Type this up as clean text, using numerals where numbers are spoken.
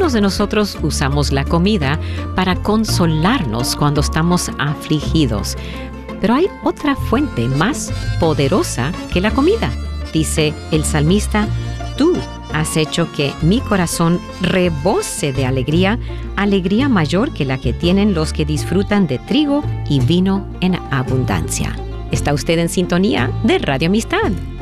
algunos de nosotros usamos la comida para consolarnos cuando estamos afligidos. Pero hay otra fuente más poderosa que la comida. Dice el salmista: tú has hecho que mi corazón rebose de alegría, alegría mayor que la que tienen los que disfrutan de trigo y vino en abundancia. ¿Está usted en sintonía de Radio Amistad?